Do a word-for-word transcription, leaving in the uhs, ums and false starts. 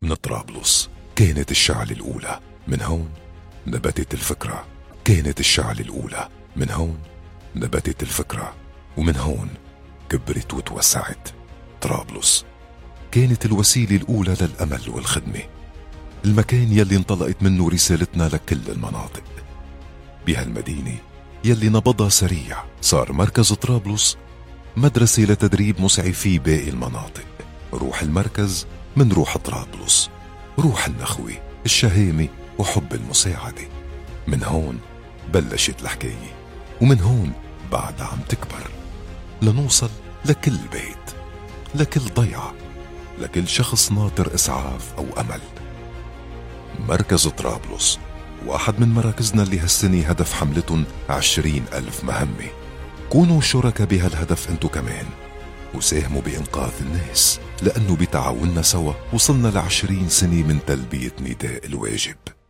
من طرابلس كانت الشعلة الأولى، من هون نبتت الفكرة. كانت الشعلة الأولى، من هون نبتت الفكرة، ومن هون كبرت وتوسعت. طرابلس كانت الوسيلة الأولى للأمل والخدمة، المكان يلي انطلقت منه رسالتنا لكل المناطق. بهالمدينة يلي نبضها سريع صار مركز طرابلس مدرسة لتدريب مسعفي باقي المناطق. روح المركز من روح طرابلس، روح النخوة، الشهامة وحب المساعدة. من هون بلشت الحكاية، ومن هون بعد عم تكبر لنوصل لكل بيت، لكل ضيعة، لكل شخص ناطر إسعاف أو أمل. مركز طرابلس واحد من مراكزنا اللي هالسنة هدف حملتهم عشرين ألف مهمة. كونوا شركاء بهالهدف انتو كمان، وساهموا بإنقاذ الناس، لأنه بتعاوننا سوا وصلنا لعشرين سنة من تلبية نداء الواجب.